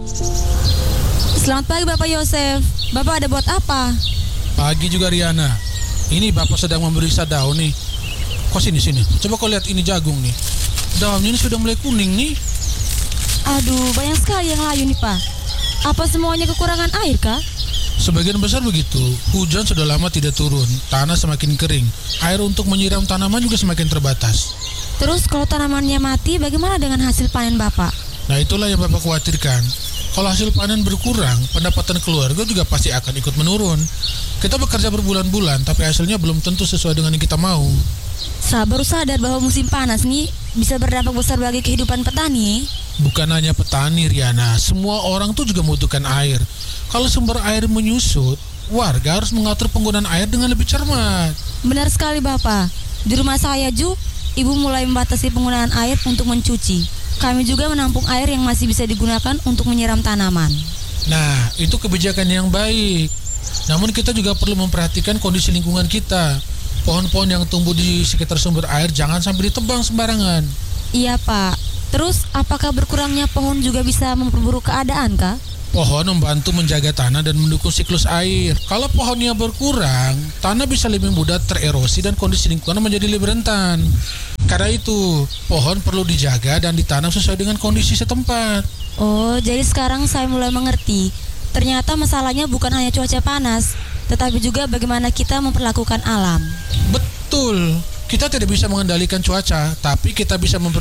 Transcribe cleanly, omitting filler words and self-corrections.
Selamat pagi Bapak Yosef. Bapak ada buat apa? Pagi juga Riana. Ini Bapak sedang memeriksa daun nih. Kok sini. Coba kau lihat ini jagung nih. Daunnya ini sudah mulai kuning nih. Aduh, banyak sekali yang layu nih Pak. Apa semuanya kekurangan air kah? Sebagian besar begitu. Hujan sudah lama tidak turun. Tanah semakin kering. Air untuk menyiram tanaman juga semakin terbatas. Terus kalau tanamannya mati, bagaimana dengan hasil panen Bapak? Nah itulah yang Bapak khawatirkan. Kalau hasil panen berkurang, pendapatan keluarga juga pasti akan ikut menurun. Kita bekerja berbulan-bulan, tapi hasilnya belum tentu sesuai dengan yang kita mau. Saya baru sadar bahwa musim panas nih bisa berdampak besar bagi kehidupan petani. Bukan hanya petani, Riana. Semua orang tuh juga membutuhkan air. Kalau sumber air menyusut, warga harus mengatur penggunaan air dengan lebih cermat. Benar sekali Bapak. Di rumah saya Ibu mulai membatasi penggunaan air untuk mencuci. Kami juga menampung air yang masih bisa digunakan untuk menyiram tanaman. Nah, itu kebijakan yang baik. Namun kita juga perlu memperhatikan kondisi lingkungan kita. Pohon-pohon yang tumbuh di sekitar sumber air jangan sampai ditebang sembarangan. Iya Pak. Terus apakah berkurangnya pohon juga bisa memperburuk keadaan kah? Pohon membantu menjaga tanah dan mendukung siklus air. Kalau pohonnya berkurang, tanah bisa lebih mudah tererosi dan kondisi lingkungan menjadi lebih rentan. Karena itu, pohon perlu dijaga dan ditanam sesuai dengan kondisi setempat. Oh, jadi sekarang saya mulai mengerti. Ternyata masalahnya bukan hanya cuaca panas, tetapi juga bagaimana kita memperlakukan alam. Betul, kita tidak bisa mengendalikan cuaca, tapi kita bisa